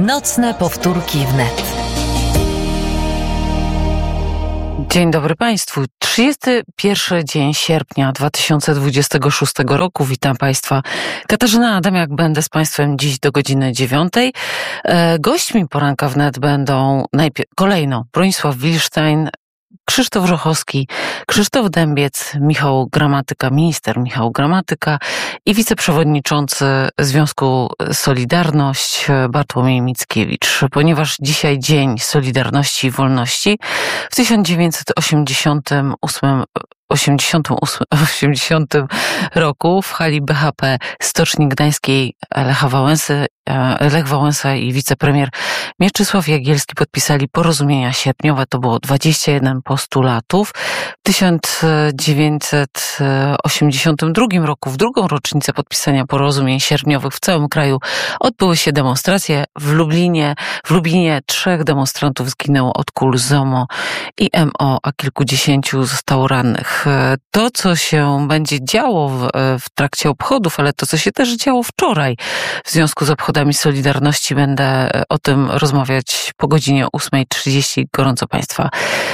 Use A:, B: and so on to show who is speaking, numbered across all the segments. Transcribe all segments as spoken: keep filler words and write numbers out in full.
A: Nocne powtórki wnet. Dzień dobry Państwu. trzydziesty pierwszy dzień sierpnia dwa tysiące dwudziestego szóstego roku. Witam Państwa. Katarzyna Adamiak, będę z Państwem dziś do godziny dziewiątej. Gośćmi poranka wnet będą najpierw, kolejno Bronisław Wilsztajn, Krzysztof Żochowski, Krzysztof Dębiec, Michał Gramatyka, minister Michał Gramatyka i wiceprzewodniczący Związku Solidarność Bartłomiej Mickiewicz. Ponieważ dzisiaj Dzień Solidarności i Wolności, w tysiąc dziewięćset osiemdziesiątym ósmym osiemdziesiątym roku w hali B H P Stoczni Gdańskiej Lecha Wałęsy, Lech Wałęsa i wicepremier Mieczysław Jagielski podpisali porozumienia sierpniowe. To było dwadzieścia jeden postulatów. W tysiąc dziewięćset osiemdziesiątym drugim roku, w drugą rocznicę podpisania porozumień sierpniowych w całym kraju, odbyły się demonstracje. W Lublinie, w Lublinie trzech demonstrantów zginęło od kul ZOMO i M O, a kilkudziesięciu zostało rannych. To, co się będzie działo w, w trakcie obchodów, ale to, co się też działo wczoraj w związku z obchodami Solidarności, będę o tym rozmawiać po godzinie ósmej trzydzieści. Gorąco Państwa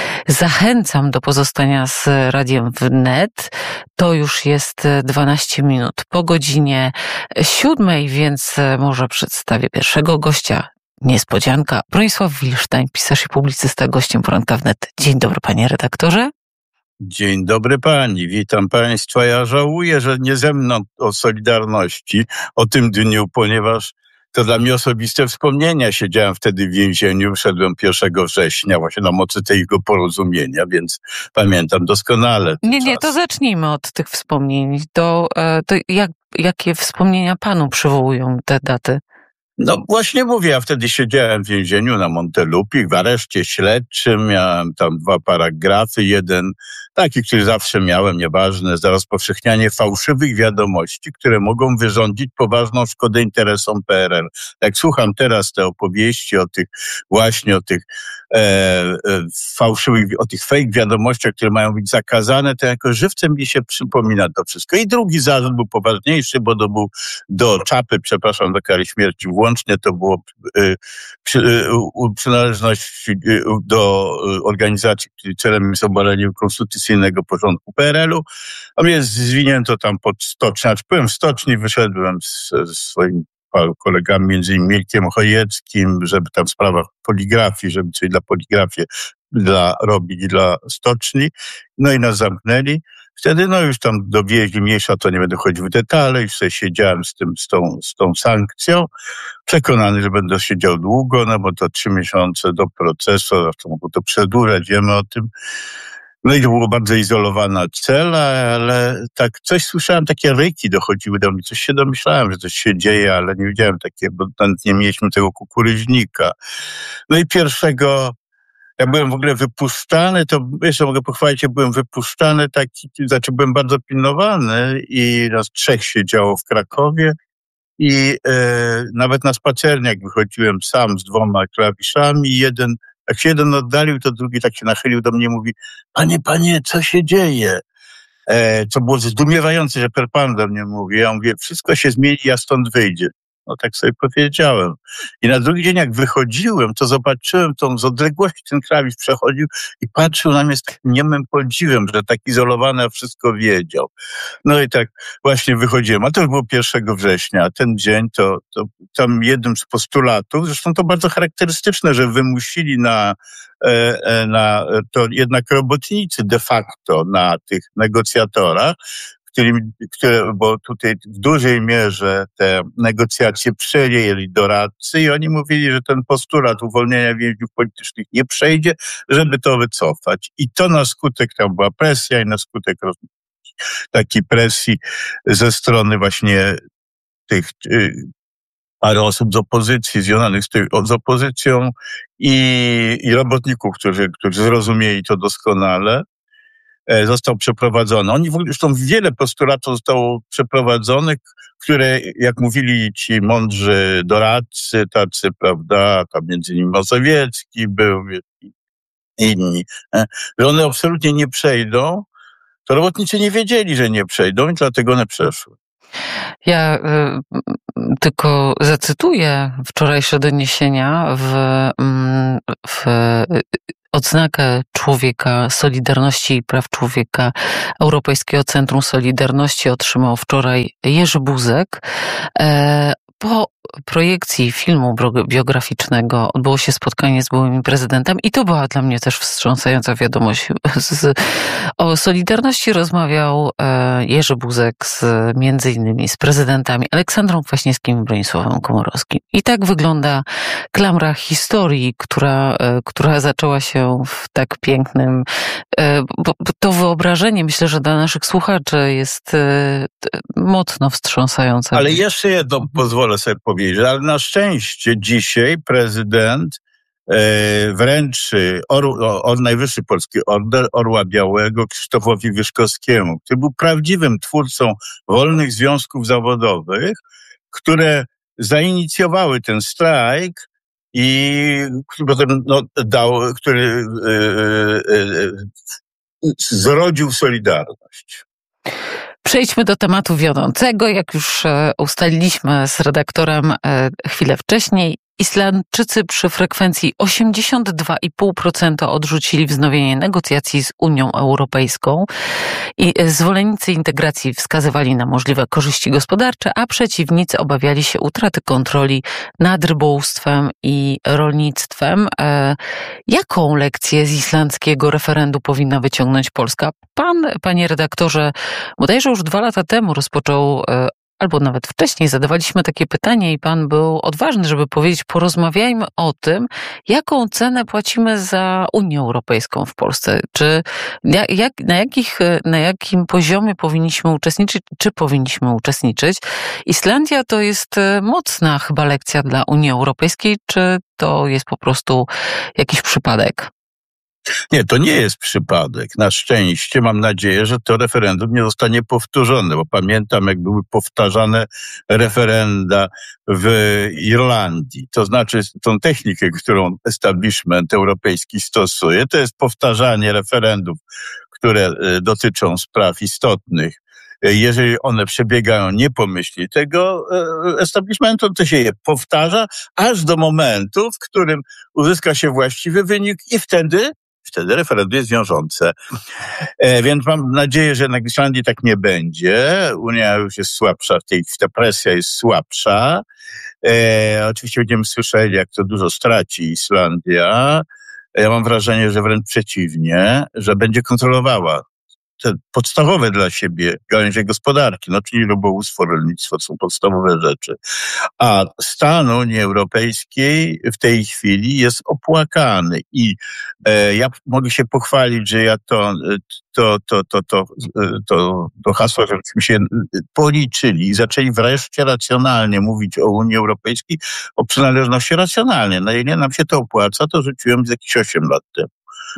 A: zachęcam do pozostania z Radiem Wnet. To już jest dwanaście minut po godzinie siódmej, więc może przedstawię pierwszego gościa. Niespodzianka. Bronisław Wilsztajn, pisarz i publicysta, gościem poranka wnet. Dzień dobry, panie redaktorze.
B: Dzień dobry pani, witam państwa. Ja żałuję, że nie ze mną o Solidarności, o tym dniu, ponieważ to dla mnie osobiste wspomnienia. Siedziałem wtedy w więzieniu, wszedłem pierwszego września właśnie na mocy tego porozumienia, więc pamiętam doskonale.
A: Nie, nie,
B: czas.
A: to zacznijmy od tych wspomnień. To, to jak, jakie wspomnienia panu przywołują te daty?
B: No właśnie mówię, ja wtedy siedziałem w więzieniu na Montelupich, w areszcie śledczym, miałem tam dwa paragrafy, jeden taki, który zawsze miałem, nieważne, za rozpowszechnianie fałszywych wiadomości, które mogą wyrządzić poważną szkodę interesom P R L. Jak słucham teraz te opowieści o tych, właśnie o tych e, e, fałszywych, o tych fake wiadomościach, które mają być zakazane, to jako żywcem mi się przypomina to wszystko. I drugi zarzut był poważniejszy, bo to był do czapy, przepraszam, do kary śmierci włącznie, to było y, przy, y, przynależność y, do organizacji, której celem jest obalenie konstytucyjnego porządku P R L-u. A mnie zwinięto tam pod stocznię. Znaczy, byłem w stoczni, wyszedłem z, ze swoimi kolegami, między innymi Mirkiem Chojeckim, żeby tam w sprawach poligrafii, żeby coś dla poligrafii dla, robić dla stoczni. No i nas zamknęli. Wtedy no już tam dowieźli, mniejsza, to nie będę chodził w detale, już sobie siedziałem z tym, z tą, z tą sankcją, przekonany, że będę siedział długo, no bo to trzy miesiące do procesu, zresztą mogło to przedłużać, wiemy o tym. No i to było bardzo izolowana cela, ale tak coś słyszałem, takie ryki dochodziły do mnie, coś się domyślałem, że coś się dzieje, ale nie widziałem takiego, bo nie mieliśmy tego kukuryźnika. No i pierwszego Ja byłem w ogóle wypuszczany, to jeszcze mogę pochwalić, ja byłem wypuszczany taki, znaczy byłem bardzo pilnowany i nas trzech siedziało w Krakowie i e, nawet na spacerniak wychodziłem sam z dwoma klawiszami, jeden, jak się jeden oddalił, to drugi tak się nachylił do mnie i mówi: panie, panie, co się dzieje? E, co było zdumiewające, że per pan do mnie mówi. Ja mówię: wszystko się zmieni, ja stąd wyjdzie. No tak sobie powiedziałem. I na drugi dzień, jak wychodziłem, to zobaczyłem tą z odległości, ten klawisz przechodził i patrzył na mnie z takim niemym podziwem, że tak izolowany, a wszystko wiedział. No i tak właśnie wychodziłem. A to już było pierwszego września. A ten dzień to, to tam jednym z postulatów, zresztą to bardzo charakterystyczne, że wymusili na, na to jednak robotnicy de facto na tych negocjatorach, Którym, które, bo tutaj w dużej mierze te negocjacje przejęli doradcy i oni mówili, że ten postulat uwolnienia więźniów politycznych nie przejdzie, żeby to wycofać. I to na skutek, tam była presja i na skutek takiej presji ze strony właśnie tych y, parę osób z opozycji, związanych z, tej, z opozycją i, i robotników, którzy, którzy zrozumieli to doskonale, został przeprowadzony. Oni w ogóle, zresztą wiele postulatów zostało przeprowadzonych, które, jak mówili ci mądrzy doradcy, tacy, prawda, tam między innymi Mazowiecki był, i inni, że one absolutnie nie przejdą, to robotnicy nie wiedzieli, że nie przejdą i dlatego one przeszły.
A: Ja y, tylko zacytuję wczorajsze doniesienia w, w odznakę człowieka Solidarności i Praw Człowieka Europejskiego Centrum Solidarności otrzymał wczoraj Jerzy Buzek. E, po projekcji filmu biograficznego odbyło się spotkanie z byłym prezydentem i to była dla mnie też wstrząsająca wiadomość. Z, o Solidarności rozmawiał e, Jerzy Buzek z, między innymi z prezydentami Aleksandrą Kwaśniewskim i Bronisławem Komorowskim. I tak wygląda klamra historii, która, e, która zaczęła się w tak pięknym... E, bo, bo to wyobrażenie, myślę, że dla naszych słuchaczy jest e, mocno wstrząsające.
B: Ale jeszcze jedno pozwolę sobie powiedzieć, ale na szczęście dzisiaj prezydent e, wręczy or, or, najwyższy polski order Orła Białego Krzysztofowi Wyszkowskiemu, który był prawdziwym twórcą wolnych związków zawodowych, które zainicjowały ten strajk i potem no, dał, który e, e, e, zrodził Solidarność.
A: Przejdźmy do tematu wiodącego. Jak już ustaliliśmy z redaktorem chwilę wcześniej, Islandczycy przy frekwencji osiemdziesiąt dwa i pół procent odrzucili wznowienie negocjacji z Unią Europejską i zwolennicy integracji wskazywali na możliwe korzyści gospodarcze, a przeciwnicy obawiali się utraty kontroli nad rybołówstwem i rolnictwem. Jaką lekcję z islandzkiego referendum powinna wyciągnąć Polska? Pan, panie redaktorze, bodajże już dwa lata temu rozpoczął, albo nawet wcześniej zadawaliśmy takie pytanie i pan był odważny, żeby powiedzieć, porozmawiajmy o tym, jaką cenę płacimy za Unię Europejską w Polsce. Czy jak, na, jakich, na jakim poziomie powinniśmy uczestniczyć, czy powinniśmy uczestniczyć? Islandia to jest mocna chyba lekcja dla Unii Europejskiej, czy to jest po prostu jakiś przypadek?
B: Nie, to nie jest przypadek. Na szczęście mam nadzieję, że to referendum nie zostanie powtórzone, bo pamiętam, jak były powtarzane referenda w Irlandii. To znaczy tą technikę, którą establishment europejski stosuje, to jest powtarzanie referendów, które dotyczą spraw istotnych. Jeżeli one przebiegają nie po myśli tego establishmentu, to się je powtarza aż do momentu, w którym uzyska się właściwy wynik i wtedy Wtedy referendum jest wiążące. E, więc mam nadzieję, że na Islandii tak nie będzie. Unia już jest słabsza, w tej, ta presja jest słabsza. E, oczywiście będziemy słyszeli, jak to dużo straci Islandia. Ja mam wrażenie, że wręcz przeciwnie, że będzie kontrolowała te podstawowe dla siebie gałęzie gospodarki, no czyli rybołówstwo, rolnictwo, to są podstawowe rzeczy. A stan Unii Europejskiej w tej chwili jest opłakany i e, ja mogę się pochwalić, że ja to, to, to, to, to, to, to hasło, żebyśmy się policzyli i zaczęli wreszcie racjonalnie mówić o Unii Europejskiej, o przynależności racjonalnie. Na ile nam się to opłaca, to rzuciłem z jakieś osiem lat temu.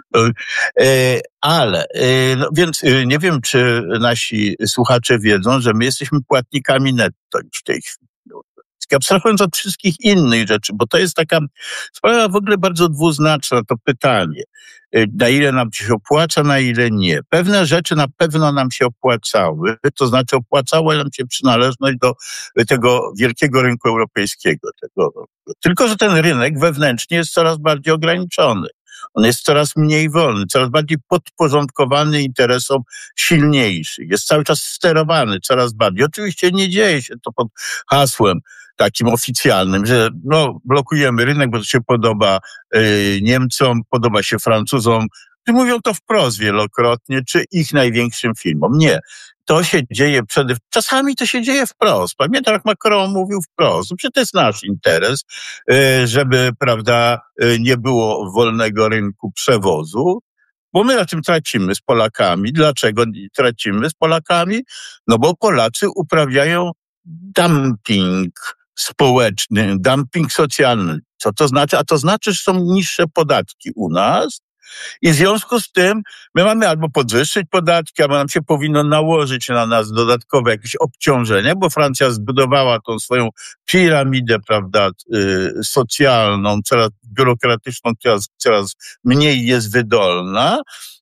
B: Ale, no więc nie wiem, czy nasi słuchacze wiedzą, że my jesteśmy płatnikami netto już w tej chwili. Abstrahując od wszystkich innych rzeczy, bo to jest taka sprawa w ogóle bardzo dwuznaczna, to pytanie, na ile nam się opłaca, na ile nie. Pewne rzeczy na pewno nam się opłacały, to znaczy opłacała nam się przynależność do tego wielkiego rynku europejskiego. Tego. Tylko że ten rynek wewnętrznie jest coraz bardziej ograniczony. On jest coraz mniej wolny, coraz bardziej podporządkowany interesom silniejszych. Jest cały czas sterowany coraz bardziej. Oczywiście nie dzieje się to pod hasłem takim oficjalnym, że no, blokujemy rynek, bo to się podoba y, Niemcom, podoba się Francuzom. Mówią to wprost wielokrotnie, czy ich największym firmom. Nie. To się dzieje przede czasami to się dzieje wprost. Pamiętam, jak Macron mówił wprost. Przecież to jest nasz interes, żeby, prawda, nie było wolnego rynku przewozu, bo my na tym tracimy z Polakami. Dlaczego tracimy z Polakami? No bo Polacy uprawiają dumping społeczny, dumping socjalny. Co to znaczy? A to znaczy, że są niższe podatki u nas. I w związku z tym my mamy albo podwyższyć podatki, albo nam się powinno nałożyć na nas dodatkowe jakieś obciążenie, bo Francja zbudowała tą swoją piramidę, prawda, y, socjalną, coraz biurokratyczną, coraz, coraz mniej jest wydolna.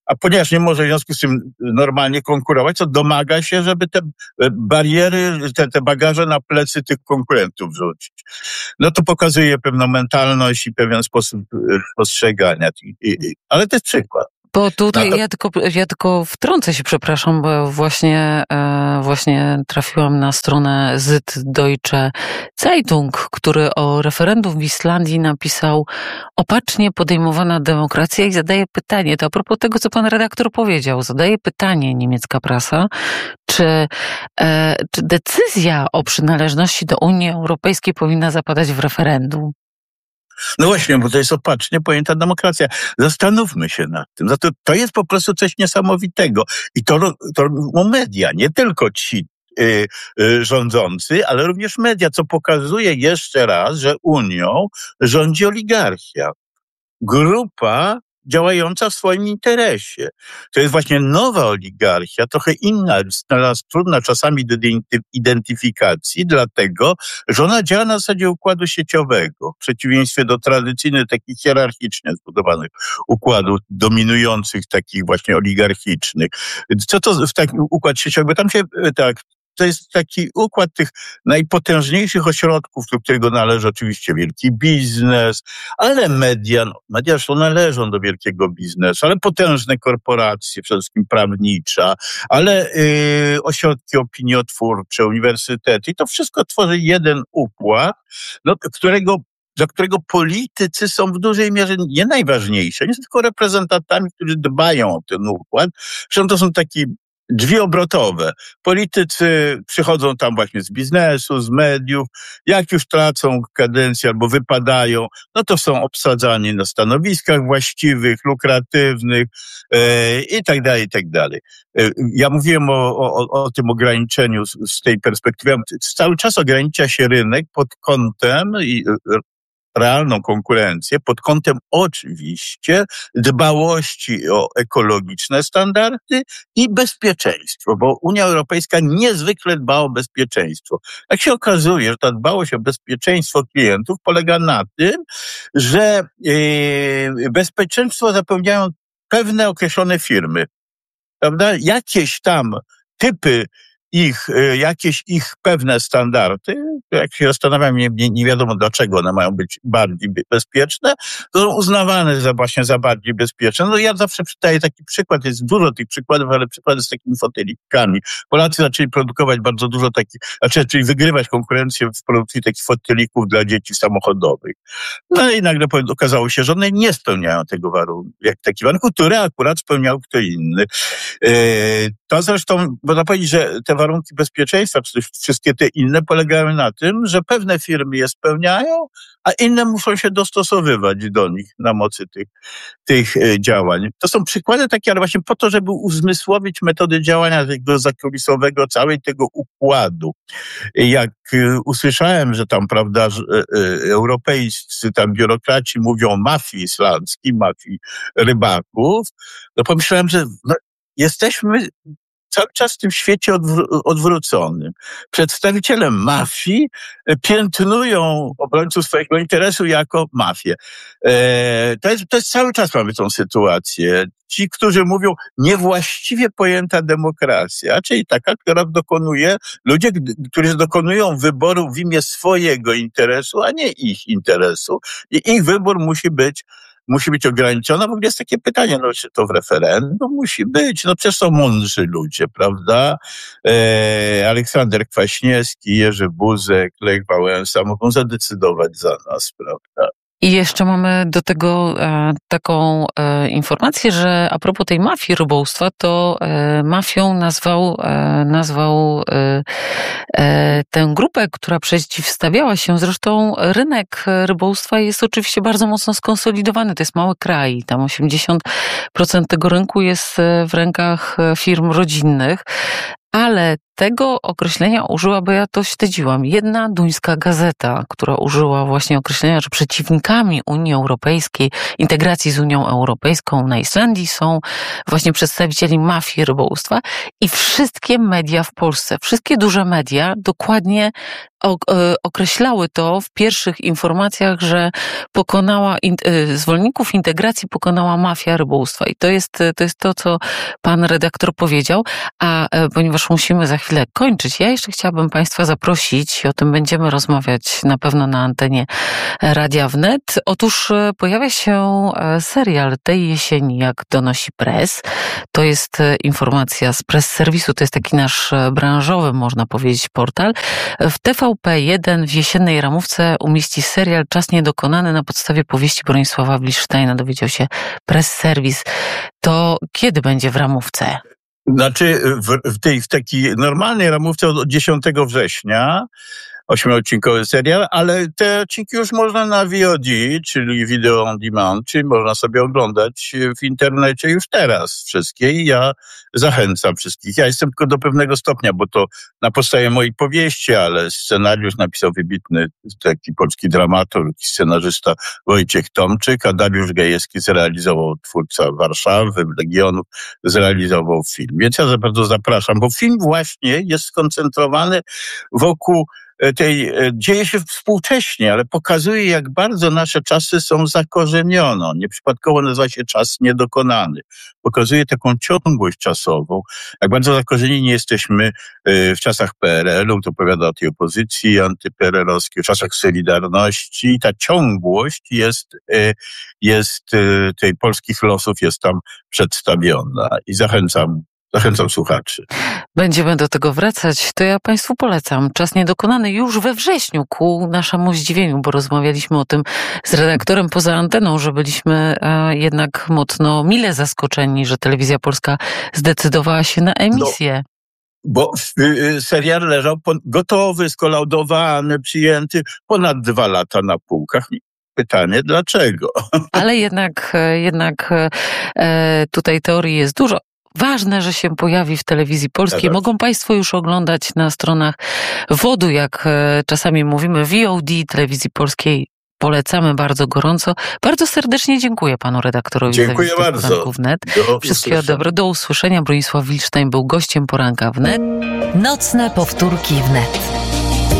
B: a ponieważ nie może w związku z tym normalnie konkurować, to domaga się, żeby te bariery, te, te bagaże na plecy tych konkurentów wrzucić. No to pokazuje pewną mentalność i pewien sposób postrzegania. Ale to jest przykład.
A: Bo tutaj
B: No to...
A: ja, tylko, ja tylko wtrącę się, przepraszam, bo właśnie, e, właśnie trafiłam na stronę Süddeutsche Zeitung, który o referendum w Islandii napisał: opacznie podejmowana demokracja, i zadaje pytanie, to a propos tego, co pan redaktor powiedział, zadaje pytanie niemiecka prasa, czy, e, czy decyzja o przynależności do Unii Europejskiej powinna zapadać w referendum?
B: No właśnie, bo to jest opacznie pojęta demokracja. Zastanówmy się nad tym. Zatem to jest po prostu coś niesamowitego. I to, to robią media, nie tylko ci y, y, rządzący, ale również media, co pokazuje jeszcze raz, że Unią rządzi oligarchia. Grupa działająca w swoim interesie. To jest właśnie nowa oligarchia, trochę inna, dla nas trudna czasami do identyfikacji, dlatego, że ona działa na zasadzie układu sieciowego, w przeciwieństwie do tradycyjnych, takich hierarchicznie zbudowanych układów dominujących, takich właśnie oligarchicznych. Co to w taki układ sieciowy? Tam się tak... To jest taki układ tych najpotężniejszych ośrodków, do którego należy oczywiście wielki biznes, ale media, no, media zresztą należą do wielkiego biznesu, ale potężne korporacje, przede wszystkim prawnicza, ale yy, ośrodki opiniotwórcze, uniwersytety. I to wszystko tworzy jeden układ, no, którego dla którego politycy są w dużej mierze nie najważniejsi, nie są tylko reprezentantami, którzy dbają o ten układ. Zresztą to są taki drzwi obrotowe. Politycy przychodzą tam właśnie z biznesu, z mediów. Jak już tracą kadencję albo wypadają, no to są obsadzani na stanowiskach właściwych, lukratywnych e, i tak dalej, i tak dalej. E, ja mówiłem o, o, o tym ograniczeniu z, z tej perspektywy. Cały czas ogranicza się rynek pod kątem i realną konkurencję, pod kątem oczywiście dbałości o ekologiczne standardy i bezpieczeństwo, bo Unia Europejska niezwykle dba o bezpieczeństwo. Jak się okazuje, że ta dbałość o bezpieczeństwo klientów polega na tym, że yy, bezpieczeństwo zapewniają pewne określone firmy, prawda? Jakieś tam typy ich, jakieś ich pewne standardy, jak się zastanawiam, nie, nie, nie wiadomo dlaczego one mają być bardziej bezpieczne, to są uznawane za właśnie za bardziej bezpieczne. No ja zawsze przydaję taki przykład, jest dużo tych przykładów, ale przykłady z takimi fotelikami. Polacy zaczęli produkować bardzo dużo takich, znaczy zaczęli wygrywać konkurencję w produkcji takich fotelików dla dzieci samochodowych. No i nagle okazało się, że one nie spełniają tego warunku, jak taki warunku, który akurat spełniał kto inny. To zresztą, można powiedzieć, że te warunki bezpieczeństwa, czy wszystkie te inne polegają na tym, że pewne firmy je spełniają, a inne muszą się dostosowywać do nich na mocy tych, tych działań. To są przykłady takie, ale właśnie po to, żeby uzmysłowić metody działania tego zakulisowego, całej tego układu. Jak usłyszałem, że tam, prawda, europejscy tam biurokraci mówią o mafii islandzkiej, mafii rybaków, to pomyślałem, że no, jesteśmy cały czas w tym świecie odwró- odwróconym. Przedstawiciele mafii piętnują obrońców swojego interesu jako mafię. E, to, jest, to jest cały czas mamy tą sytuację. Ci, którzy mówią niewłaściwie pojęta demokracja, czyli taka, która dokonuje, ludzie, którzy dokonują wyboru w imię swojego interesu, a nie ich interesu. I ich wybór musi być musi być ograniczona. W ogóle jest takie pytanie, no czy to w referendum musi być? No przecież są mądrzy ludzie, prawda? E, Aleksander Kwaśniewski, Jerzy Buzek, Lech Wałęsa mogą zadecydować za nas, prawda?
A: I jeszcze mamy do tego e, taką e, informację, że a propos tej mafii rybołówstwa, to e, mafią nazwał, e, nazwał e, e, tę grupę, która przeciwstawiała się. Zresztą rynek rybołówstwa jest oczywiście bardzo mocno skonsolidowany. To jest mały kraj. Tam osiemdziesiąt procent tego rynku jest w rękach firm rodzinnych. Ale tego określenia użyła, bo ja to śledziłam, jedna duńska gazeta, która użyła właśnie określenia, że przeciwnikami Unii Europejskiej, integracji z Unią Europejską na Islandii są właśnie przedstawicieli mafii rybołówstwa i wszystkie media w Polsce, wszystkie duże media dokładnie określały to w pierwszych informacjach, że pokonała, zwolenników integracji pokonała mafia rybołówstwa. I to jest, to jest to, co pan redaktor powiedział, a ponieważ musimy za chwilę kończyć, ja jeszcze chciałabym państwa zaprosić i o tym będziemy rozmawiać na pewno na antenie Radia Wnet. Otóż pojawia się serial tej jesieni, jak donosi Press. To jest informacja z Press Serwisu, to jest taki nasz branżowy, można powiedzieć, portal. W T V P jeden w jesiennej ramówce umieści serial Czas niedokonany na podstawie powieści Bronisława Wilsztajna, dowiedział się Press Service. To kiedy będzie w ramówce?
B: Znaczy w, w tej w takiej normalnej ramówce od dziesiątego września, ośmiodcinkowy serial, ale te odcinki już można na V O D, czyli Video on Demand, czyli można sobie oglądać w internecie już teraz wszystkie i ja zachęcam wszystkich. Ja jestem tylko do pewnego stopnia, bo to na podstawie mojej powieści, ale scenariusz napisał wybitny taki polski dramaturg i scenarzysta Wojciech Tomczyk, a Dariusz Gajewski zrealizował, twórca Warszawy, Legionów, zrealizował film. Więc ja za bardzo zapraszam, bo film właśnie jest skoncentrowany wokół tej, dzieje się współcześnie, ale pokazuje, jak bardzo nasze czasy są zakorzenione. Nieprzypadkowo nazywa się czas niedokonany. Pokazuje taką ciągłość czasową, jak bardzo zakorzenieni jesteśmy w czasach P R L u, to opowiada o tej opozycji antype er el owskiej, w czasach Solidarności i ta ciągłość jest, jest tej polskich losów jest tam przedstawiona i zachęcam Zachęcam słuchaczy.
A: Będziemy do tego wracać. To ja państwu polecam. Czas niedokonany już we wrześniu, ku naszemu zdziwieniu, bo rozmawialiśmy o tym z redaktorem poza anteną, że byliśmy e, jednak mocno mile zaskoczeni, że Telewizja Polska zdecydowała się na emisję. No.
B: Bo serial leżał gotowy, skolaudowany, przyjęty ponad dwa lata na półkach. Pytanie, dlaczego?
A: Ale jednak, jednak e, tutaj teorii jest dużo. Ważne, że się pojawi w Telewizji Polskiej. Teraz. Mogą państwo już oglądać na stronach wodu, jak czasami mówimy, V O D Telewizji Polskiej. Polecamy bardzo gorąco. Bardzo serdecznie dziękuję panu redaktorowi.
B: Dziękuję za bardzo.
A: Wnet. Wszystkiego dobrego. Do usłyszenia. Bronisław Wilsztajn był gościem poranka Wnet.
C: Nocne powtórki Wnet.